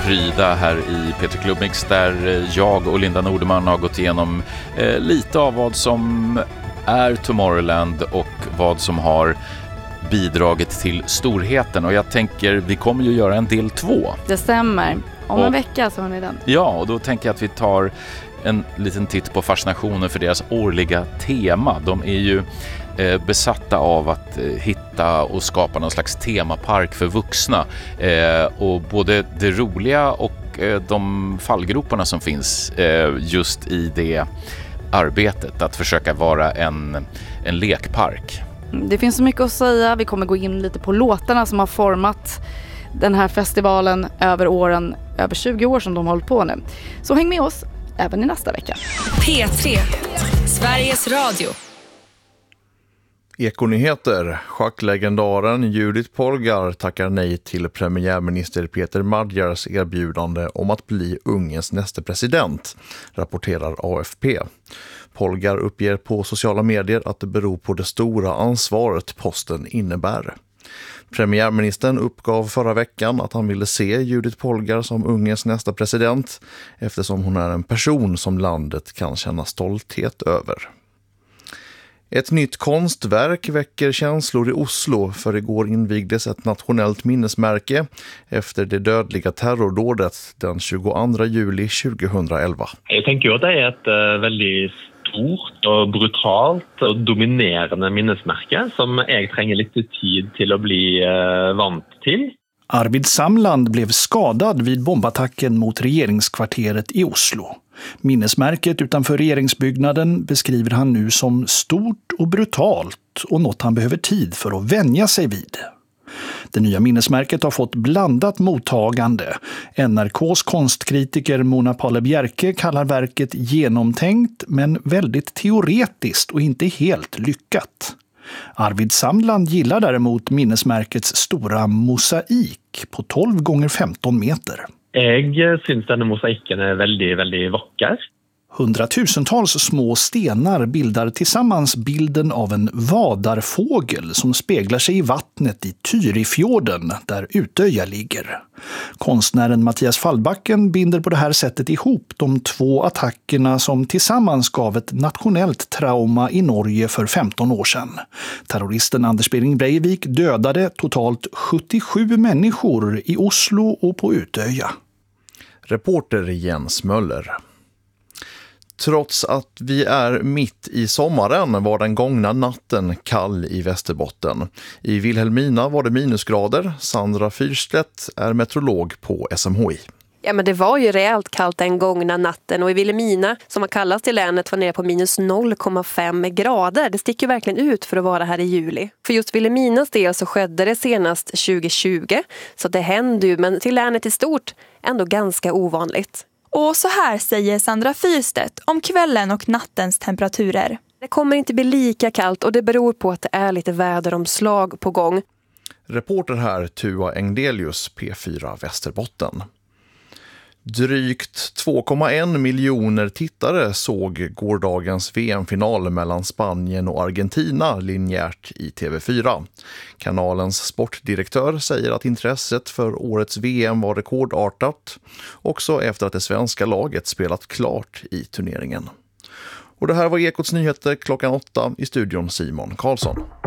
pryda här i Peter Club Mix, där jag och Linda Nordeman har gått igenom lite av vad som är Tomorrowland och vad som har bidragit till storheten. Och jag tänker, vi kommer ju göra en del 2. Det stämmer. Om en vecka så har ni den. Ja, och då tänker jag att vi tar en liten titt på fascinationen för deras årliga tema. De är ju besatta av att hitta och skapa någon slags temapark för vuxna. Och både det roliga och de fallgroparna som finns just i det arbetet, att försöka vara en lekpark. Det finns så mycket att säga. Vi kommer gå in lite på låtarna som har format den här festivalen över åren, över 20 år som de har hållit på nu. Så häng med oss även i nästa vecka. P3, Sveriges Radio. Ekonyheter. Schacklegendaren Judith Polgar tackar nej till premiärminister Peter Madjars erbjudande om att bli Ungerns nästa president, rapporterar AFP. Polgar uppger på sociala medier att det beror på det stora ansvaret posten innebär. Premiärministern uppgav förra veckan att han ville se Judith Polgar som Ungerns nästa president, eftersom hon är en person som landet kan känna stolthet över. Ett nytt konstverk väcker känslor i Oslo, för igår invigdes ett nationellt minnesmärke efter det dödliga terrordådet den 22 juli 2011. Jag tänker ju att det är ett väldigt stort och brutalt och dominerande minnesmärke som jag tränger lite tid till att bli vant till. Arvid Samland blev skadad vid bombattacken mot regeringskvarteret i Oslo. Minnesmärket utanför regeringsbyggnaden beskriver han nu som stort och brutalt och något han behöver tid för att vänja sig vid. Det nya minnesmärket har fått blandat mottagande. NRKs konstkritiker Mona Palle Bjerke kallar verket genomtänkt men väldigt teoretiskt och inte helt lyckat. Arvid Samland gillar däremot minnesmärkets stora mosaik på 12 gånger 15 meter. Jag syns denna mosaiken är väldigt, väldigt vacker. Hundratusentals små stenar bildar tillsammans bilden av en vadarfågel som speglar sig i vattnet i Tyrifjorden där Utöja ligger. Konstnären Mattias Fallbacken binder på det här sättet ihop de 2 attackerna som tillsammans gav ett nationellt trauma i Norge för 15 år sedan. Terroristen Anders Behring Breivik dödade totalt 77 människor i Oslo och på Utöja. Reporter Jens Möller. Trots att vi är mitt i sommaren var den gångna natten kall i Västerbotten. I Vilhelmina var det minusgrader. Sandra Fyrstedt är meteorolog på SMHI. Ja, men det var ju rejält kallt den gångna natten och i Vilhelmina, som har kallats till länet, var nere på minus 0,5 grader. Det sticker verkligen ut för att vara här i juli. För just Vilhelminas del så skedde det senast 2020, så det hände ju, men till länet i stort ändå ganska ovanligt. Och så här säger Sandra Fyrstedt om kvällen och nattens temperaturer. Det kommer inte bli lika kallt och det beror på att det är lite väderomslag på gång. Reporter här Tua Engdelius, P4 Västerbotten. Drygt 2,1 miljoner tittare såg gårdagens VM-final mellan Spanien och Argentina linjärt i TV4. Kanalens sportdirektör säger att intresset för årets VM var rekordartat, också efter att det svenska laget spelat klart i turneringen. Och det här var Ekots nyheter klockan 8, i studion Simon Karlsson.